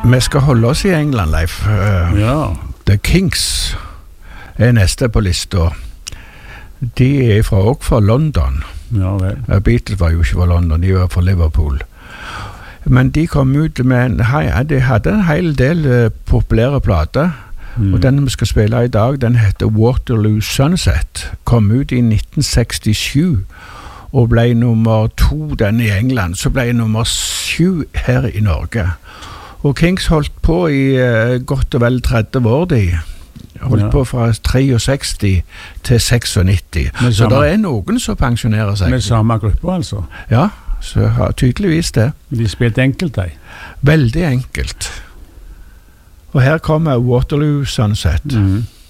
Vi skal holde oss i England, Leif. Ja. The Kings neste på lista. De også fra London. Ja, vel. Beatles var jo ikke fra London, de var fra Liverpool. Men de kom ut med de hadde en hel del populære plater. Og den vi skal spille i dag, den heter Waterloo Sunset. Kom ut i 1967 og ble nummer 2 den i England. Så ble nummer 7 her i Norge. Og Kings holdt på i godt og vel 30 år, de. Holdt på fra 63 til 96. Så det noen som pensjonerer seg. Med samme gruppe, altså? Ja, så tydeligvis det. De spilte enkelt, de? Veldig enkelt. Og her kommer Waterloo Sunset.